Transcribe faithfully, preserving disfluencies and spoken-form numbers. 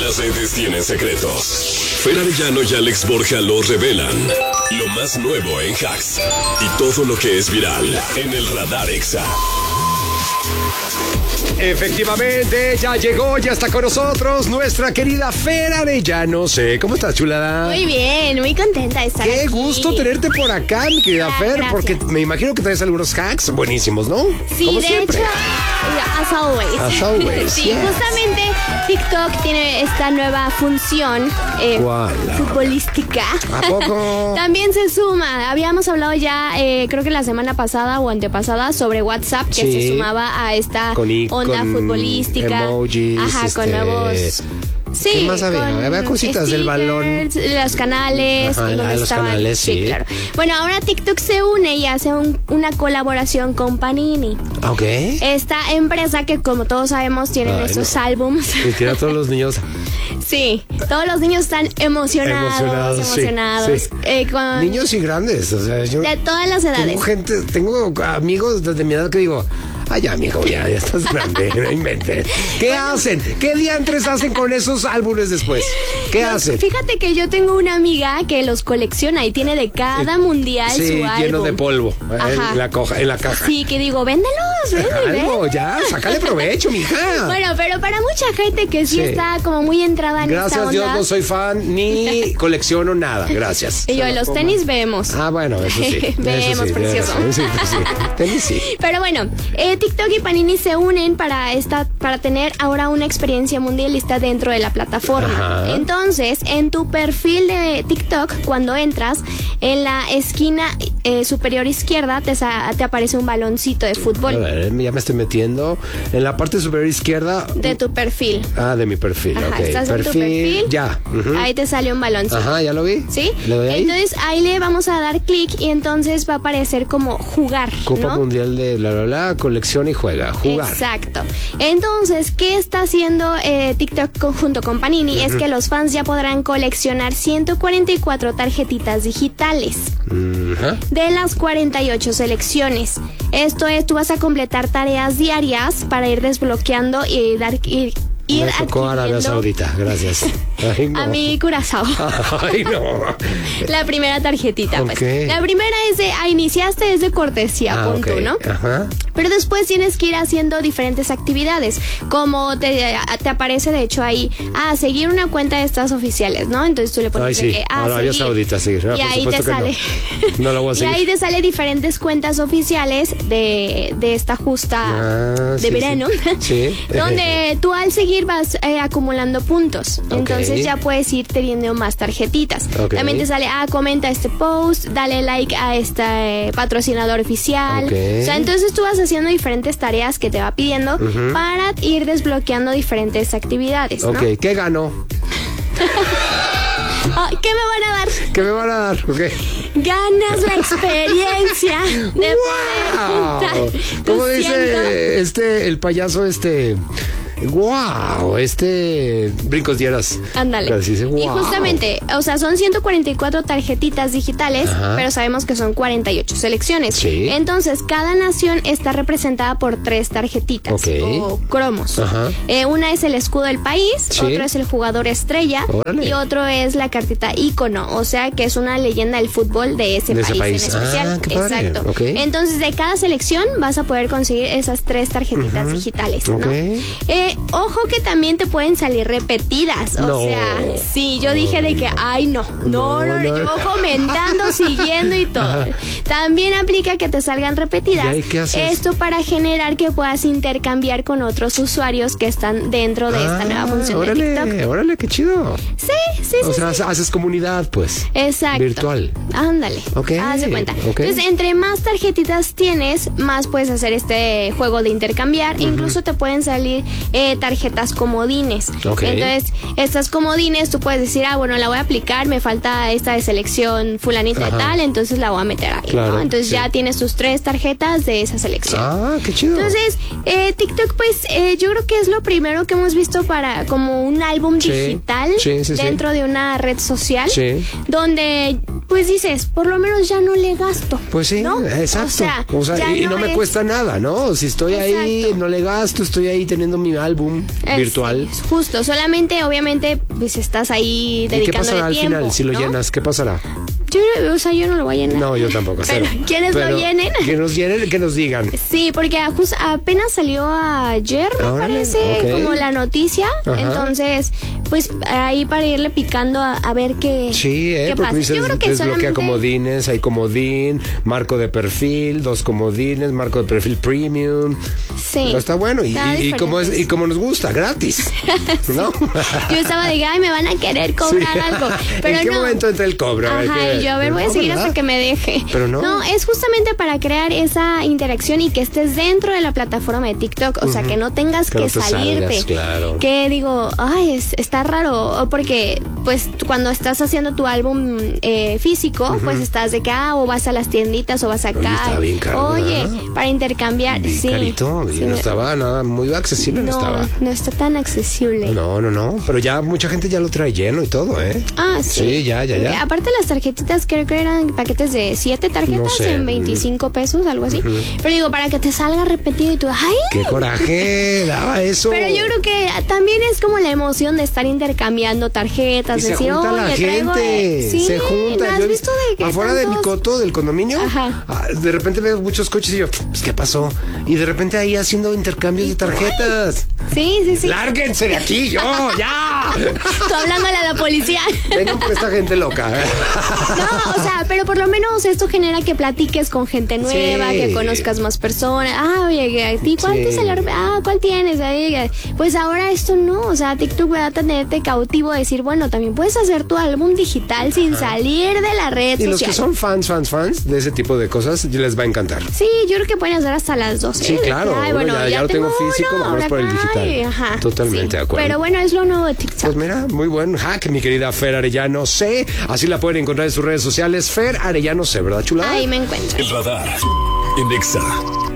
Las redes tienen secretos. Fer Arellano y Alex Borja lo revelan. Lo más nuevo en hacks y todo lo que es viral en el Radar Exa. Efectivamente, ya llegó, ya está con nosotros nuestra querida Fer Arellano. ¿Cómo estás, chulada? Muy bien, muy contenta de estar Qué aquí. gusto tenerte por acá, mi querida Ah, Fer, gracias. porque me imagino que traes algunos hacks buenísimos, ¿no? Sí, Como de siempre. hecho, as always. As always, Sí, yes. justamente TikTok tiene esta nueva función eh, ¿Cuál? futbolística. ¿A poco? También se suma. Habíamos hablado ya, eh, creo que la semana pasada o antepasada, sobre WhatsApp, que Sí. se sumaba a esta Con i- onda con futbolística. emojis, Ajá, con este, nuevos. Sí, ¿qué más había? con Había cositas del balón. stickers, los canales, Ajá, donde los estaban. canales, sí. claro. Bueno, ahora TikTok se une y hace un- una colaboración con Panini. Ok. Esta empresa que, como todos sabemos, tienen Ay, estos no. álbums. Y tira a todos los niños. Sí, todos los niños están emocionados, Emocionados, sí, emocionados. sí. eh, con Niños y grandes. O sea, yo de todas las edades. tengo gente, tengo amigos desde mi edad que digo, ay, ya, mijo, ya, ya estás grande, no inventes. ¿Qué hacen? ¿Qué diantres hacen con esos álbumes después? ¿Qué hacen? Fíjate que yo tengo una amiga que los colecciona y tiene de cada mundial Sí, su álbum. lleno de polvo Ajá. en la, coja, en la caja. Sí, que digo, véndelos, véndelos. Algo, ya, sácale provecho, mija. Bueno, pero para mucha gente que sí, Sí. está como muy entrada en esta Gracias onda. Dios, no soy fan ni colecciono nada. Gracias. Y yo, Se lo los coman. tenis vemos. Ah, bueno, eso sí. eso Vemos, sí, precioso. tienes razón, Sí, pues sí. Tenis sí. Pero bueno, eh, TikTok y Panini se unen para esta, para tener ahora una experiencia mundialista dentro de la plataforma. Ajá. Entonces, en tu perfil de TikTok, cuando entras, en la esquina eh, superior izquierda te, sa- te aparece un baloncito de A fútbol ver, ya me estoy metiendo. En la parte superior izquierda. de tu perfil. Ah, de mi perfil. Ajá, ok. estás en tu perfil. Ya. ujú. Ahí te sale un baloncito. Ajá, ya lo vi. ¿Sí? ¿Le doy ahí? Entonces ahí le vamos a dar clic y entonces va a aparecer como jugar. Copa ¿no? Mundial de bla, bla, bla, colección y juega. Jugar. Exacto. Entonces, ¿qué está haciendo eh, TikTok conjunto con Panini? Es que los fans ya podrán coleccionar ciento cuarenta y cuatro tarjetitas digitales Ajá. de las cuarenta y ocho selecciones. Esto es, tú vas a completar tareas diarias para ir desbloqueando y dar ir, ir Me tocó Arabia adquiriendo Saudita, gracias. Ay, no. a mi Curazao. Ay, no. La primera tarjetita, Ok. pues. La primera es de, ah, iniciaste, es de cortesía, Ah, punto, ok. ¿no? Ajá. Pero después tienes que ir haciendo diferentes actividades, como te, te aparece de hecho ahí, ah, seguir una cuenta de estas oficiales, ¿no? Entonces tú le pones Ay, de sí. que, ah, Arabia seguir. Saudita, sí. No, y por ahí te supuesto que sale. No. No lo voy a Y seguir. ahí te sale diferentes cuentas oficiales de, de esta justa Ah, de sí, verano, sí. Sí. donde tú al seguir vas eh, acumulando puntos. Entonces ya puedes ir teniendo más tarjetitas. Ok. También te sale, ah, comenta este post, dale like a este eh, patrocinador oficial. Ok. O sea, entonces tú vas haciendo diferentes tareas que te va pidiendo para ir desbloqueando diferentes actividades, ¿no? Ok, ¿qué ganó? Ah, ¿qué me van a dar? ¿Qué me van a dar? Ok. Ganas la experiencia de ¡Wow! poder juntar ¿Cómo tus ciento- dice este, el payaso este? ¡Wow! Este. Brincos dieras. Ándale. Así dice, Y "Wow". justamente, o sea, son ciento cuarenta y cuatro tarjetitas digitales, Ajá. pero sabemos que son cuarenta y ocho selecciones. Sí. Entonces, cada nación está representada por tres tarjetitas Ok. o cromos. Ajá. Eh, una es el escudo del país, Sí. otro es el jugador estrella Órale. y otro es la cartita ícono, o sea, que es una leyenda del fútbol de ese De ese país, país. en especial. Ah, qué padre. Exacto. Ok. Entonces, de cada selección vas a poder conseguir esas tres tarjetitas digitales, ¿no? Ok. Eh, ojo que también te pueden salir repetidas. O No. sea, sí, yo dije de que, ay, no, no, no, No, no, no. yo comentando, siguiendo y todo. También aplica que te salgan repetidas. ¿Y ahí qué haces? Esto para generar que puedas intercambiar con otros usuarios que están dentro de esta Ah, nueva función órale, de TikTok. órale, qué chido. Sí, sí, O sí. sea, sí. haces comunidad, pues. Exacto. Virtual. Ándale. Ok, Haz de cuenta. ok. Entonces, entre más tarjetitas tienes, más puedes hacer este juego de intercambiar. Incluso te pueden salir eh, tarjetas comodines. Ok. Entonces, estas comodines tú puedes decir, ah, bueno, la voy a aplicar, me falta esta de selección fulanita Ajá. de tal, entonces la voy a meter ahí, Claro, ¿no? Entonces sí. ya tienes tus tres tarjetas de esa selección. Ah, qué chido. Entonces, eh, TikTok, pues, eh, yo creo que es lo primero que hemos visto para como un álbum Sí, digital sí, sí, sí. dentro de una red social, Sí. donde, pues dices, por lo menos ya no le gasto. Pues sí, ¿no? exacto. O sea, O sea, ya y no, me es- cuesta nada, ¿no? Si estoy ahí, Exacto. no le gasto, estoy ahí teniendo mi álbum Eh, virtual. sí, justo, solamente, obviamente, pues estás ahí ¿Y qué dedicándole pasará al tiempo, final si lo ¿no? llenas? ¿Qué pasará? Yo, o sea, yo no lo voy a llenar. No, yo tampoco. Pero, cero. ¿quiénes lo Pero llenen? Que nos llenen, que nos digan. Sí, porque just- apenas salió ayer, me Órale, parece, ok. como la noticia. Ajá. Entonces, pues ahí para irle picando a, a ver qué, Sí, eh, qué porque pasa. dices, Yo creo que desbloquea solamente... comodines, hay comodín, marco de perfil, dos comodines, marco de perfil premium. Sí. Pero está bueno y, Está y, y como es, y diferentes. como nos gusta, gratis. ¿No? Yo estaba de, ay, me van a querer cobrar Sí. algo. Pero ¿En qué no. momento entra el cobro? A ver, Ajá, ¿qué? y yo, a ver, voy a No, seguir ¿verdad? hasta que me deje. Pero no. No, es justamente para crear esa interacción y que estés dentro de la plataforma de TikTok. O sea, que no tengas Que que, no te salirte. salgas, claro. Que digo, ay, es, está raro. O porque, pues, tú cuando estás haciendo tu álbum eh, físico, pues estás de que, ah, o vas a las tienditas o vas acá. Oye, está bien caro, Oye, ¿verdad? para intercambiar. Bien sí. carito, y Sí, no me- estaba nada muy accesible, no, no, estaba. no está tan accesible. No, no, no, pero ya mucha gente ya lo trae lleno y todo, ¿eh? Ah, sí. Sí, ya, ya, ya. Aparte las tarjetitas creo que eran paquetes de siete tarjetas No sé. en veinticinco pesos, algo así. Pero digo, para que te salga repetido y tú, ¡ay! ¡Qué coraje! Daba eso. Pero yo creo que también es como la emoción de estar intercambiando tarjetas, Y se decir, junta la oye, traigo gente, de-". Sí, se junta. ¿no has Yo he visto de que afuera de mi tantos- coto, del condominio, Ajá. ah, de repente veo muchos coches y yo, pues, ¿qué pasó? Y de repente ahí haciendo intercambios de tarjetas. Sí, sí, sí. ¡Lárguense de aquí, yo! ¡Ya! Tú hablándole a la policía. Vengan por esta gente loca. No, o sea, pero por lo menos esto genera que platiques con gente nueva, Sí. que conozcas más personas. Ah, oye, ¿a ti cuál Sí. te salió? Ah, ¿cuál tienes? Ahí, pues ahora esto no, o sea, TikTok va a tenerte cautivo de decir, bueno, también puedes hacer tu álbum digital sin salir de la red Y social. los que son fans, fans, fans de ese tipo de cosas, les va a encantar. Sí, yo creo que pueden hacer hasta las doce. Sí, claro. Ay, Bueno, ya- ya lo tengo físico, uno, vamos ahora por el digital. ay, ajá, Totalmente sí. de acuerdo. Pero bueno, es lo nuevo de TikTok. Pues mira, muy buen hack, mi querida Fer Arellano C. Así la pueden encontrar en sus redes sociales. Fer Arellano C, ¿verdad, chula? Ahí me encuentro. El radar en Exa.